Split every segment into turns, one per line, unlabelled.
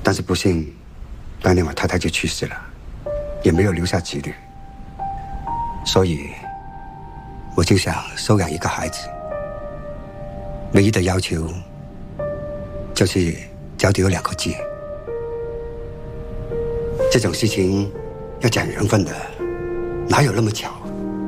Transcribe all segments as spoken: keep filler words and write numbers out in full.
但是不幸，当年我太太就去世了，也没有留下子女，所以我就想收养一个孩子。唯一的要求就是脚底有两个痣。这种事情要讲缘分的，哪有那么巧？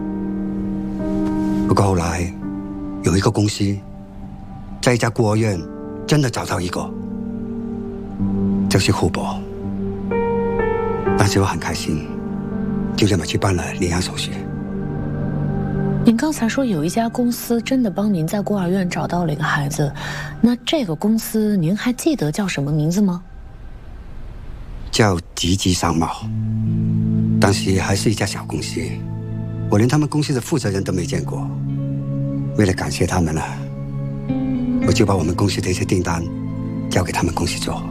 不过后来有一个公司在一家孤儿院真的找到一个，就是湖泊。当时我很开心，就这么去办了领养手续。
您刚才说有一家公司真的帮您在孤儿院找到了一个孩子，那这个公司您还记得叫什么名字吗？
叫吉吉商贸，当时还是一家小公司，我连他们公司的负责人都没见过。为了感谢他们呢，我就把我们公司的一些订单交给他们公司做。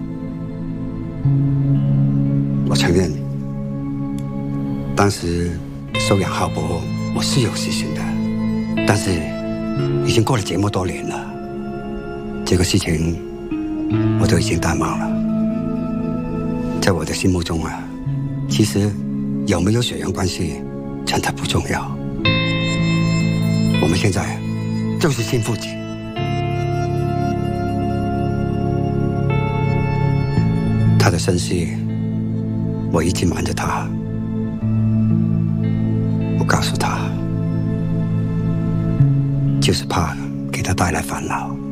我承认，当时收养浩博我是有私心的，但是已经过了这么多年了，这个事情我都已经淡忘了。在我的心目中啊，其实有没有血缘关系真的不重要。我们现在就是亲父子。他的身世我一直瞒着他，不告诉他，就是怕给他带来烦恼。